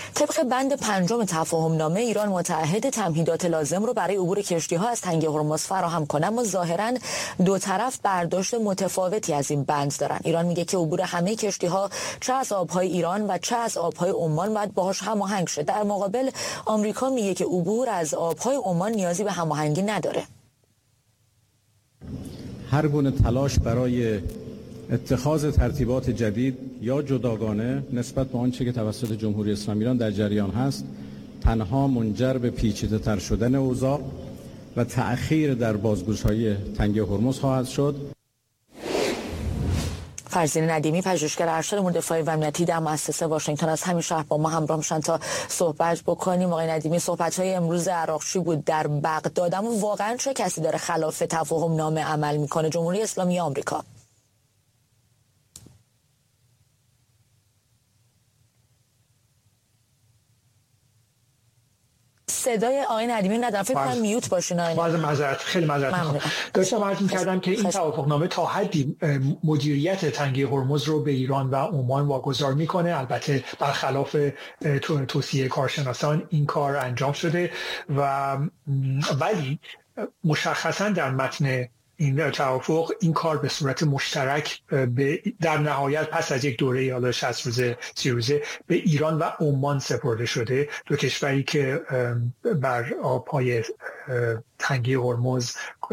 طبق بند 5 تفاهم نامه ایران متعهد تمهیدات لازم رو برای عبور کشتی‌ها از تنگه هرمز فراهم کنه، اما ظاهراً دو طرف برداشت متفاوتی از این بند دارن. ایران میگه که عبور همه کشتی‌ها چه از آب‌های ایران و چه از آب‌های عمان باید باهاش هماهنگ شه. در مقابل آمریکا میگه که عبور از آب‌های عمان نیازی به هماهنگی نداره. هر گونه تلاش برای اتخاذ ترتیبات جدید یا جداگانه نسبت به آنچه که توسط جمهوری اسلامی ایران در جریان هست تنها منجر به پیچیده‌تر شدن اوضاع و تأخیر در بازگشایی تنگه هرمز خواهد شد. فرزین ندیمی، پژوهشگر ارشد امور دفاعی و امنیتی در مؤسسه واشنگتن از همین شهر با ما همراه میشن تا صحبت بکنیم. آقای ندیمی، صحبت‌های امروز عراقچی بود در بغداد، اما واقعا چه کسی داره خلاف تفاهم نامه عمل میکنه؟ جمهوری اسلامی یا آمریکا؟ صدای آقای ندیمی ندارم، فکر کنم میوت باشین. خیلی معذرت داشتم عرض می‌کردم که این توافقنامه تا حدی مدیریت تنگه هرمز رو به ایران و عمان واگذار میکنه. البته برخلاف توصیه کارشناسان این کار انجام شده ولی مشخصا در متن این توافق این کار به صورت مشترک در نهایت پس از یک دوره یا 60 روزه 30 روزه به ایران و عمان سپرده شده، دو کشوری که بر آبهای تنگه هرمز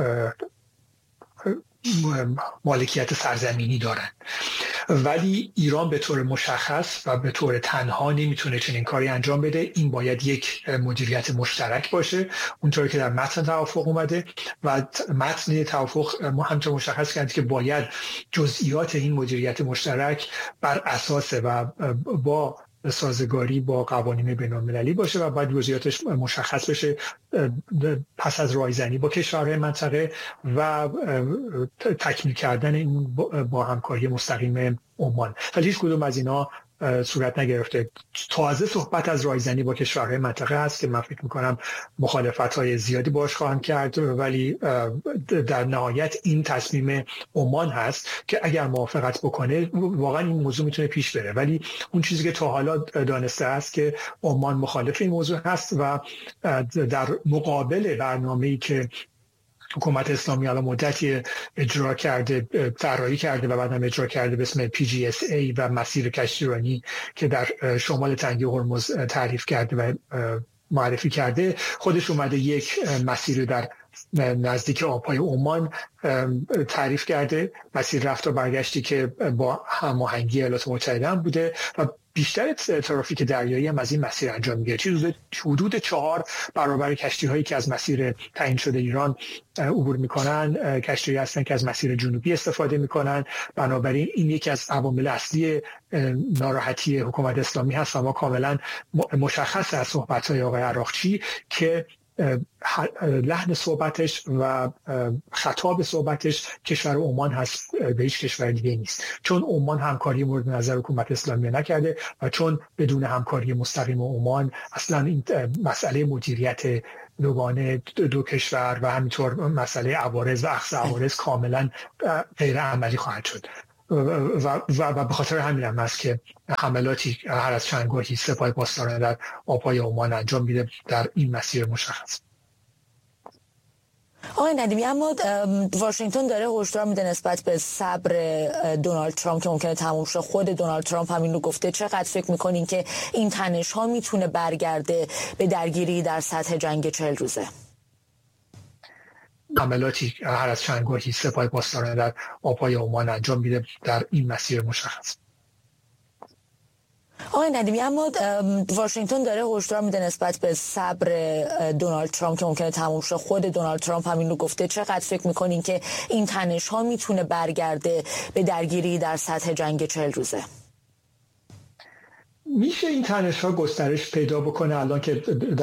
مالکیت سرزمینی دارن. ولی ایران به طور مشخص و به طور تنها نمیتونه چنین کاری انجام بده. این باید یک مدیریت مشترک باشه اونطوری که در متن توافق اومده و متن توافق همچنان مشخص کرده که باید جزئیات این مدیریت مشترک بر اساس و با سازگاری با قوانین بین‌المللی باشه و باید جزئیاتش مشخص بشه پس از رایزنی با کشورهای منطقه و تکمیل کردن این با همکاری مستقیم عمان. ولی هیچ کدوم از اینا صورت نگرفته. تازه صحبت از رایزنی با کشورهای منطقه هست که من فکر میکنم مخالفت‌های زیادی باش خواهند کرد، ولی در نهایت این تصمیم عمان هست که اگر موافقت بکنه واقعا این موضوع میتونه پیش بره. ولی اون چیزی که تا حالا دانسته است که عمان مخالف این موضوع هست و در مقابل برنامه‌ای که حکومت اسلامی الان مدتی اجرا کرده، طراحی کرده و بعدم اجرا کرده به اسم PGSA و مسیر کشتیرانی که در شمال تنگه هرمز تعریف کرده و معرفی کرده، خودش اومده یک مسیر در نزدیک آبهای عمان تعریف کرده، مسیر رفت و برگشتی که با هماهنگی ایالات متحده هم بوده و بیشتر ترافیک دریایی هم از این مسیر انجام میگیره. چیزی حدود 4 برابر کشتی هایی که از مسیر تعیین شده ایران عبور میکنن کشتی هستن که از مسیر جنوبی استفاده میکنن. بنابراین این یکی از عوامل اصلی ناراحتی حکومت اسلامی هست و ما کاملا مشخص از صحبت های آقای عراقچی که لحن صحبتش و خطاب صحبتش کشور عمان هست، به هیچ کشور دیگه نیست، چون عمان همکاری مورد نظر حکومت اسلامی نکرده و چون بدون همکاری مستقیم عمان اصلا این مسئله مدیریت دوگانه دو کشور و همینطور مسئله عوارض و اخذ عوارض کاملا غیر عملی خواهد شد و به خاطر همین هم هست که حملاتی هر از چند گاهی سپاه پاسداران در آبهای عمان انجام میده در این مسیر مشخص. آقای ندیمی، اما واشنگتن داره هشدار میده نسبت به صبر دونالد ترامپ که ممکنه تموم شه. خود دونالد ترامپ همین رو گفته. چقدر فکر میکنین که این تنش ها میتونه برگرده به درگیری در سطح جنگ 40 روزه؟ حملاتی هر از چند گاهی سپاه پاسداران در آبهای عمان انجام میده در این مسیر مشخص. آقای ندیمی، اما واشنگتن داره هشدار میده نسبت به صبر دونالد ترامپ که ممکنه تموم شه. خود دونالد ترامپ همین رو گفته. چقدر فکر میکنین که این تنش ها میتونه برگرده به درگیری در سطح جنگ 40 روزه؟ میشه این تنش ها گسترش پیدا بکنه الان که